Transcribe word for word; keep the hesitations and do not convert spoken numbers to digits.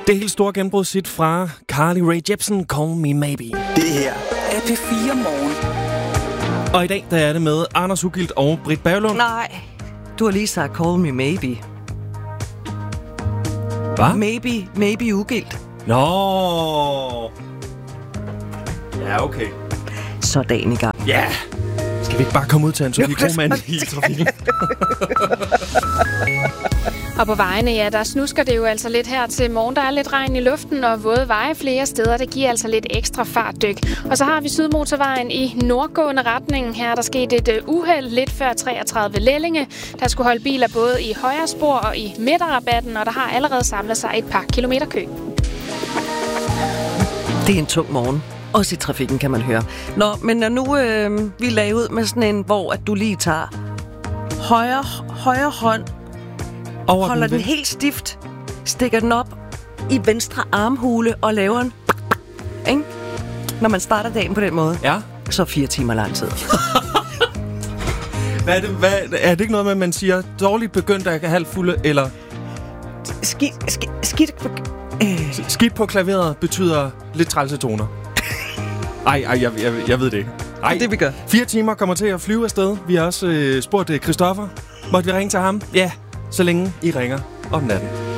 Det helt store genbrudshit fra Carly Rae Jepsen, Call Me Maybe. Det her er P fire Morgen. Og i dag der er det med Anders Ugilt og Britt Berglund. Nej, du har lige sagt Call Me Maybe. Hvad? Maybe, maybe Ugilt. Nå. Ja, okay. Så dagen i gang. Ja. Skal vi ikke bare komme ud til Anne-Sophie Krohmann i trafikken? Og på vejene, ja, der snusker det jo altså lidt her til morgen. Der er lidt regn i luften og våde veje flere steder. Det giver altså lidt ekstra fartdyk. Og så har vi Sydmotorvejen i nordgående retning. Her er der sket et uheld lidt før treogtredive Lellinge. Der skulle holde biler både i højre spor og i midterrabatten, og der har allerede samlet sig et par kilometer kø. Det er en tung morgen. Også i trafikken, kan man høre. Nå, men når nu øh, vi lagde ud med sådan en, hvor at du lige tager højre, højre hånd, Over holder den, den den helt stift, stikker den op i venstre armhule og laver en... Ikke? Når man starter dagen på den måde, Ja. så fire timer lang tid. Hvad er det, hvad, er det ikke noget med, at man siger, dårligt begyndt af halvt fulde, eller Skidt, skidt, skidt. Øh. skidt på klaveret betyder lidt trælse toner? Ej, ej, jeg, jeg, jeg ved det ikke. Ej, Det vi gør. Fire timer kommer til at flyve afsted. Vi har også øh, spurgt øh, Christoffer. Måtte vi ringe til ham? Ja, så længe I ringer om natten.